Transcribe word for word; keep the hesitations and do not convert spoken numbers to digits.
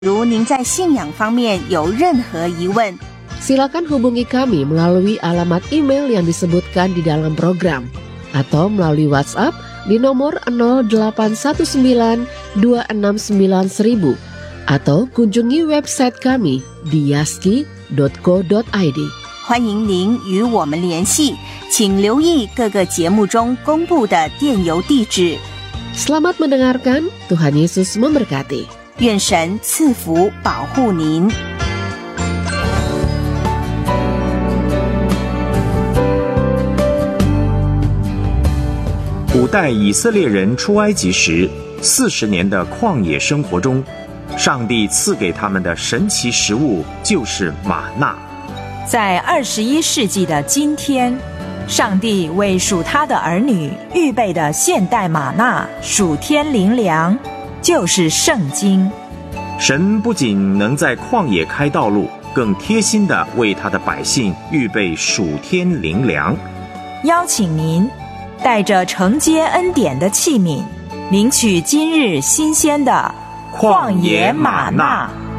如您在信仰方面有任何疑问， silakan hubungi kami melalui alamat email yang disebutkan di dalam program atau melalui WhatsApp di nomor nol delapan satu sembilan dua enam sembilan seribu atau kunjungi website kami di yaski dot co dot i d。 欢迎您与我们联系，请留意各个节目中公布的电邮地址。 Selamat mendengarkan, Tuhan Yesus memberkati。 愿神赐福保护您。 古代以色列人出埃及时，四十年的旷野生活中，上帝赐给他们的神奇食物就是玛纳。 在二十一世纪的今天，上帝为属他的儿女预备的现代玛纳属天灵粮，就是圣经。 神不仅能在旷野开道路，更贴心地为他的百姓预备属天灵粮。 邀请您带着承接恩典的器皿，领取今日新鲜的旷野玛纳。